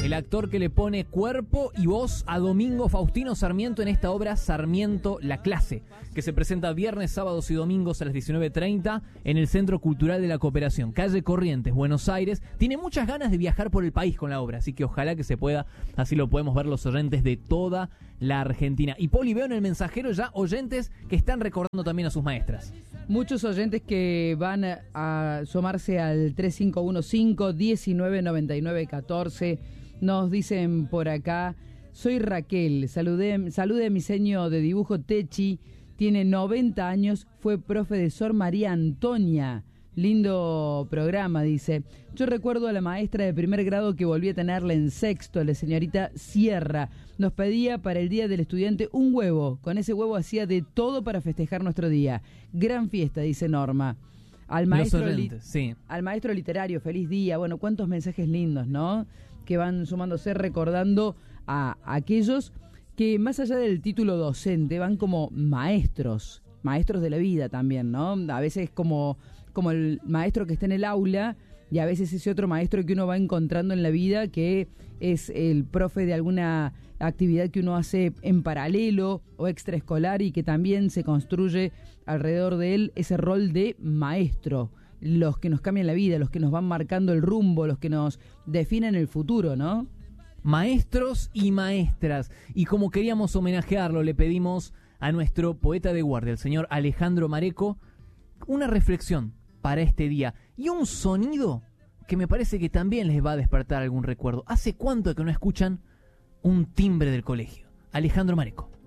el actor que le pone cuerpo y voz a Domingo Faustino Sarmiento en esta obra Sarmiento La Clase, que se presenta viernes, sábados y domingos a las 19:30 en el Centro Cultural de la Cooperación, calle Corrientes, Buenos Aires. Tiene muchas ganas de viajar por el país con la obra, así que ojalá que se pueda, así lo podemos ver los oyentes de toda la Argentina. Y Poli, veo en el mensajero ya oyentes que están recordando también a sus maestras. Muchos oyentes que van a sumarse al 3515-199914 nos dicen por acá: soy Raquel, salude a mi seño de dibujo Techi, tiene 90 años, fue profe de Sor María Antonia. Lindo programa, dice. Yo recuerdo a la maestra de primer grado que volví a tenerla en sexto, la señorita Sierra. Nos pedía para el Día del Estudiante un huevo. Con ese huevo hacía de todo para festejar nuestro día. Gran fiesta, dice Norma. Al maestro, sí. Al maestro literario, feliz día. Bueno, cuántos mensajes lindos, ¿no? Que van sumándose recordando a aquellos que más allá del título docente van como maestros de la vida también, ¿no? A veces como el maestro que está en el aula y a veces ese otro maestro que uno va encontrando en la vida que es el profe de alguna actividad que uno hace en paralelo o extraescolar y que también se construye alrededor de él ese rol de maestro, los que nos cambian la vida, los que nos van marcando el rumbo, los que nos definen el futuro, ¿no? Maestros y maestras. Y como queríamos homenajearlo, le pedimos a nuestro poeta de guardia, el señor Alejandro Mareco, una reflexión para este día y un sonido que me parece que también les va a despertar algún recuerdo. ¿Hace cuánto que no escuchan un timbre del colegio? Alejandro Mareco.